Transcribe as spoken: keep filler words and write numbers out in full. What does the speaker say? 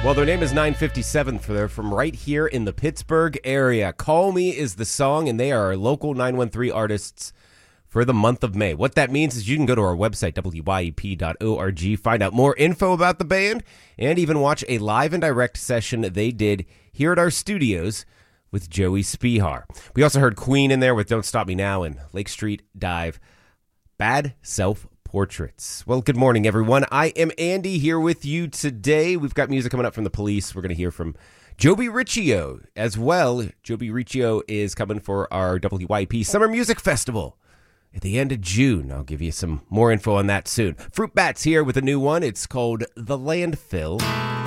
Well, their name is nine fifty-seventh. They're from right here in the Pittsburgh area. Call Me is the song, and they are our local nine one three artists for the month of May. What that means is you can go to our website, W Y E P dot org, find out more info about the band, and even watch a live and direct session they did here at our studios with Joey Spihar. We also heard Queen in there with Don't Stop Me Now and Lake Street Dive, Bad Self Portraits. Well, good morning, everyone. I am Andy here with you today. We've got music coming up from the Police. We're going to hear from Joby Riccio as well. Joby Riccio is coming for our W Y E P Summer Music Festival at the end of June. I'll give you some more info on that soon. Fruit Bats here with a new one. It's called The Landfill.